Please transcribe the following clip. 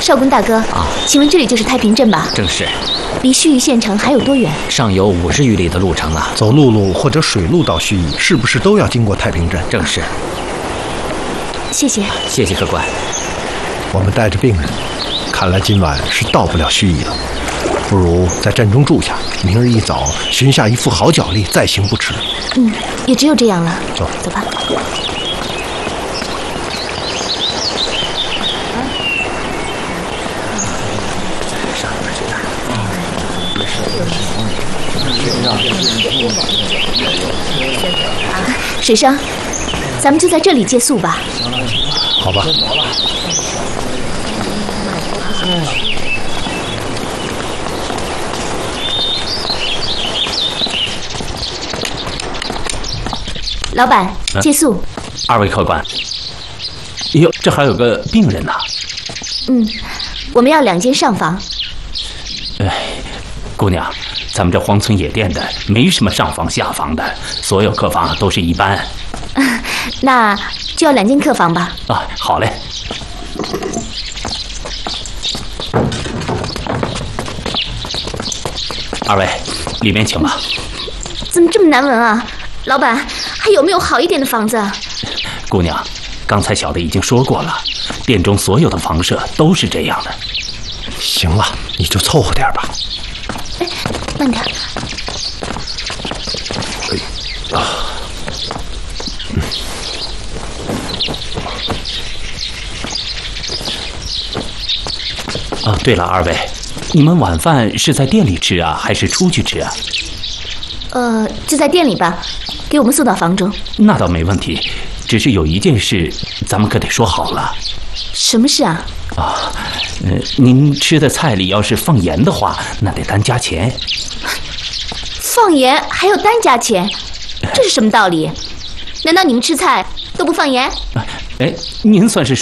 少公大哥啊，请问这里就是太平镇吧？ 正是。 离盱眙县城还有多远？ 尚有50余里的路程啊。 走陆路或者水路到盱眙，是不是都要经过太平镇？ 正是。 谢谢。 谢谢客官。 我们带着病人，看来今晚是到不了盱眙了。不如在镇中住下，明日一早寻下一副好脚力，再行不迟。 也只有这样了。 走， 走吧。水生，咱们就在这里借宿吧。 好吧。 老板，借宿。 2位客官。哟，这还有个病人呢。 我们要2间上房。 姑娘，咱们这荒村野店的没什么上房下房的，所有客房都是一般。 那就要2间客房吧。 啊，好嘞。2位，里面请吧。 怎么这么难闻啊？老板，还有没有好一点的房子？ 姑娘，刚才小的已经说过了，店中所有的房舍都是这样的。 行了，你就凑合点吧。 慢点。 对了，2位，你们晚饭是在店里吃啊，还是出去吃啊？ 就在店里吧，给我们送到房中。 那倒没问题，只是有一件事，咱们可得说好了。 什么事啊？ 您吃的菜里要是放盐的话，那得单加钱。 放盐还要单加钱，这是什么道理？难道你们吃菜都不放盐？ 您算是